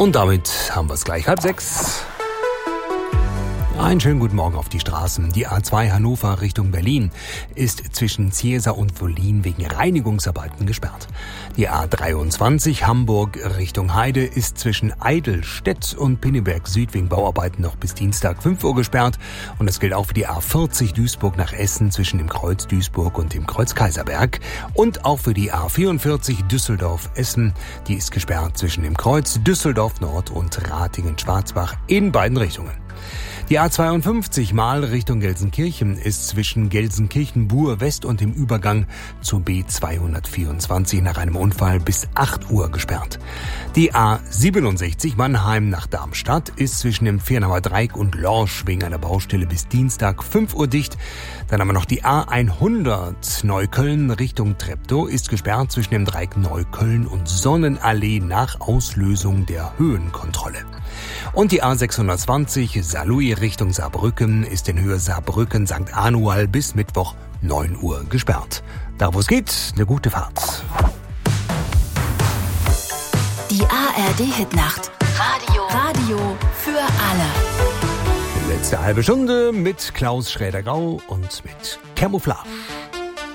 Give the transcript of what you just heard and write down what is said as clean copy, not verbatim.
Und damit haben wir es gleich 5:30. Einen schönen guten Morgen auf die Straßen. Die A2 Hannover Richtung Berlin ist zwischen Ziesa und Wollin wegen Reinigungsarbeiten gesperrt. Die A23 Hamburg Richtung Heide ist zwischen Eidelstedt und Pinneberg Süd wegen Bauarbeiten noch bis Dienstag 5 Uhr gesperrt. Und das gilt auch für die A40 Duisburg nach Essen zwischen dem Kreuz Duisburg und dem Kreuz Kaiserberg. Und auch für die A44 Düsseldorf Essen. Die ist gesperrt zwischen dem Kreuz Düsseldorf Nord und Ratingen-Schwarzbach in beiden Richtungen. Die A52 Mahl Richtung Gelsenkirchen ist zwischen Gelsenkirchen-Buhr West und dem Übergang zur B224 nach einem Unfall bis 8 Uhr gesperrt. Die A67 Mannheim nach Darmstadt ist zwischen dem Viernauer Dreieck und Lorsch wegen einer Baustelle bis Dienstag 5 Uhr dicht. Dann haben wir noch die A100 Neukölln Richtung Treptow ist gesperrt zwischen dem Dreieck Neukölln und Sonnenallee nach Auslösung der Höhenkontrolle. Und die A620 Saarlouis Richtung Saarbrücken ist in Höhe Saarbrücken-St. Anual bis Mittwoch 9 Uhr gesperrt. Da wo es geht, eine gute Fahrt. Die ARD-Hitnacht. Radio für alle. Letzte halbe Stunde mit Klaus Schräder-Grau und mit Camouflage.